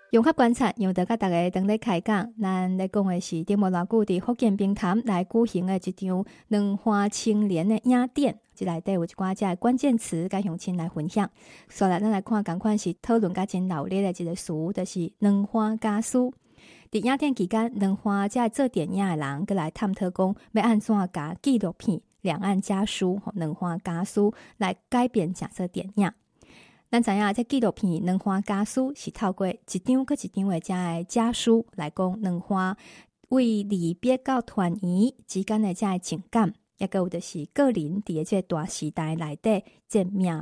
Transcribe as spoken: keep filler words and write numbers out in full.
融合观察，让大家大家等咧开讲，咱咧讲的是顶无偌久伫福建平潭来举行的一场两花青莲的影展，即内底有一寡只关键词，甲乡亲来分享。所以咱来看，共款是讨论甲真闹热的一个词，就是两花家书。伫影展期间，两花即做电影的人，佮来探讨讲要安怎甲纪录片《两岸家书》吼两花家书来改编成做电影。咱知影，这纪录片《两花家书》是透过一张搁一张的这的家书来讲两花为离别到团圆之间的这的情感，也有就是个人伫这大时代内底这命